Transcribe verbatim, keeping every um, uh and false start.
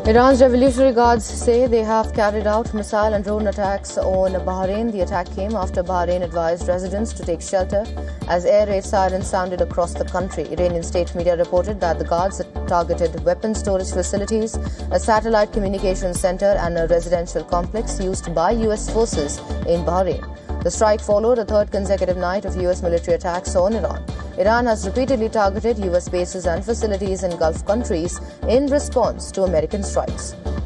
Iran's Revolutionary Guards say they have carried out missile and drone attacks on Bahrain. The attack came after Bahrain advised residents to take shelter as air raid sirens sounded across the country. Iranian state media reported that the guards targeted weapon storage facilities, a satellite communications center and a residential complex used by U S forces in Bahrain. The strike followed a third consecutive night of U S military attacks on Iran. Iran has repeatedly targeted U S bases and facilities in Gulf countries in response to American strikes.